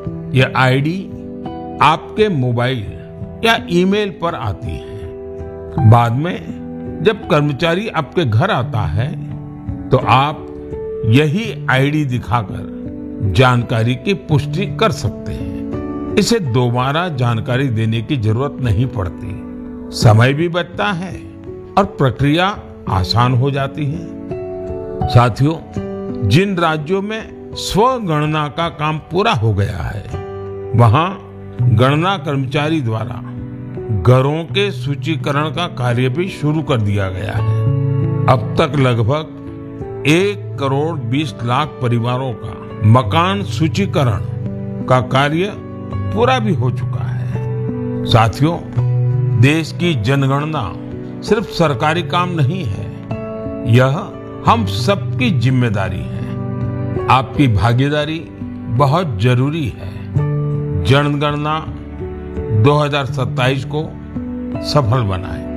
यह आईडी आपके मोबाइल या ईमेल पर आती है। बाद में जब कर्मचारी आपके घर आता है तो आप यही आईडी दिखाकर जानकारी की पुष्टि कर सकते हैं। इसे दोबारा जानकारी देने की जरूरत नहीं पड़ती, समय भी बचता है और प्रक्रिया आसान हो जाती है। साथियों, जिन राज्यों में स्वगणना का काम पूरा हो गया है, वहां गणना कर्मचारी द्वारा घरों के सूचीकरण का कार्य भी शुरू कर दिया गया है। अब तक लगभग 1,20,00,000 परिवारों का मकान सूचीकरण का कार्य पूरा भी हो चुका है। साथियों, देश की जनगणना सिर्फ सरकारी काम नहीं है, यह हम सबकी जिम्मेदारी है। आपकी भागीदारी बहुत जरूरी है। जनगणना 2027 को सफल बनाएं।